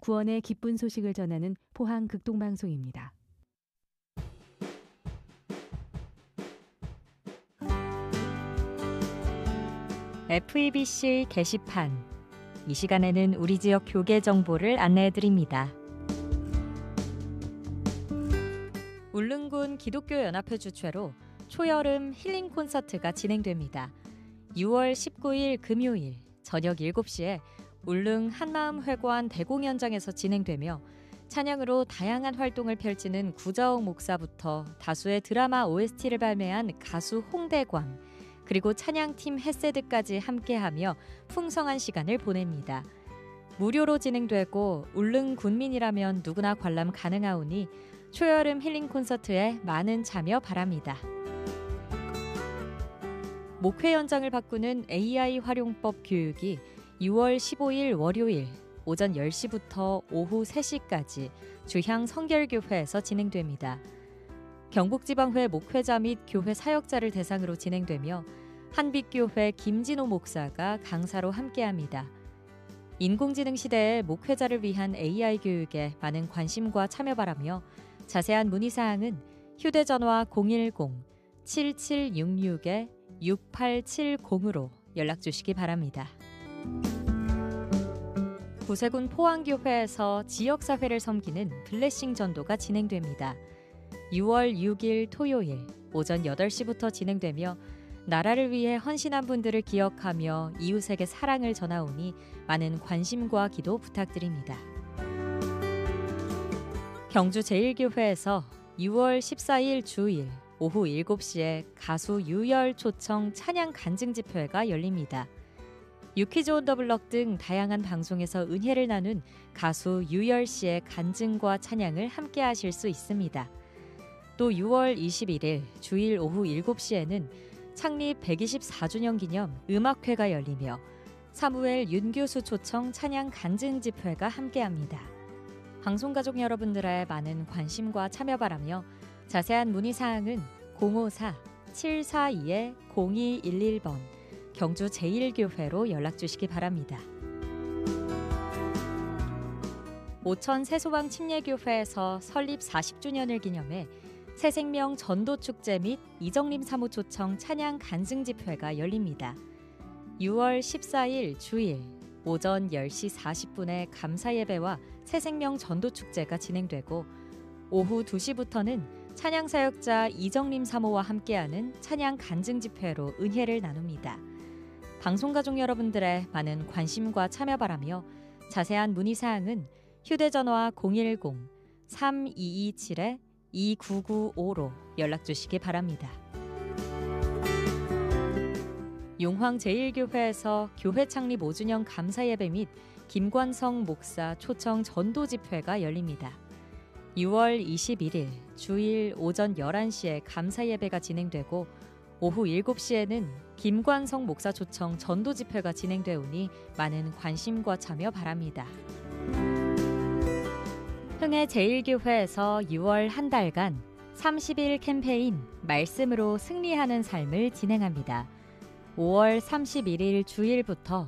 구원의 기쁜 소식을 전하는 포항 극동방송입니다. FEBC 게시판. 이 시간에는 우리 지역 교계 정보를 안내해드립니다. 울릉군 기독교연합회 주최로 초여름 힐링 콘서트가 진행됩니다. 6월 19일 금요일 저녁 7시에 울릉 한마음회관 대공연장에서 진행되며 찬양으로 다양한 활동을 펼치는 구자옥 목사부터 다수의 드라마 OST를 발매한 가수 홍대광, 그리고 찬양팀 헤세드까지 함께하며 풍성한 시간을 보냅니다. 무료로 진행되고 울릉 군민이라면 누구나 관람 가능하오니 초여름 힐링 콘서트에 많은 참여 바랍니다. 목회 현장을 바꾸는 AI 활용법 교육이 6월 15일 월요일 오전 10시부터 오후 3시까지 주향 성결교회에서 진행됩니다. 경북지방회 목회자 및 교회 사역자를 대상으로 진행되며 한빛교회 김진호 목사가 강사로 함께합니다. 인공지능 시대의 목회자를 위한 AI 교육에 많은 관심과 참여 바라며 자세한 문의사항은 휴대전화 010-7766-6870으로 연락주시기 바랍니다. 구세군 포항교회에서 지역사회를 섬기는 블레싱 전도가 진행됩니다. 6월 6일 토요일 오전 8시부터 진행되며 나라를 위해 헌신한 분들을 기억하며 이웃에게 사랑을 전하오니 많은 관심과 기도 부탁드립니다. 경주제일교회에서 6월 14일 주일 오후 7시에 가수 유열 초청 찬양 간증 집회가 열립니다. 유키즈 온 더 블럭 등 다양한 방송에서 은혜를 나눈 가수 유열 씨의 간증과 찬양을 함께 하실 수 있습니다. 또 6월 21일 주일 오후 7시에는 창립 124주년 기념 음악회가 열리며 사무엘 윤 교수 초청 찬양 간증 집회가 함께합니다. 방송가족 여러분들의 많은 관심과 참여 바라며 자세한 문의사항은 054-742-0211번 경주 제1교회로 연락주시기 바랍니다. 오천 새소방 침례교회에서 설립 40주년을 기념해 새생명 전도축제 및 이정림 사무 초청 찬양 간증 집회가 열립니다. 6월 14일 주일 오전 10시 40분에 감사예배와 새생명 전도축제가 진행되고 오후 2시부터는 찬양사역자 이정림 사모와 함께하는 찬양 간증 집회로 은혜를 나눕니다. 방송가족 여러분들의 많은 관심과 참여 바라며 자세한 문의사항은 휴대전화 010-3227-2995로 연락주시기 바랍니다. 용황-제1교회에서 교회 창립 5주년 감사예배 및 김관성 목사 초청 전도집회가 열립니다. 6월 21일 주일 오전 11시에 감사예배가 진행되고 오후 7시에는 김관성 목사 초청 전도집회가 진행되오니 많은 관심과 참여 바랍니다. 흥해 제1교회에서 6월 한 달간 30일 캠페인 말씀으로 승리하는 삶을 진행합니다. 5월 31일 주일부터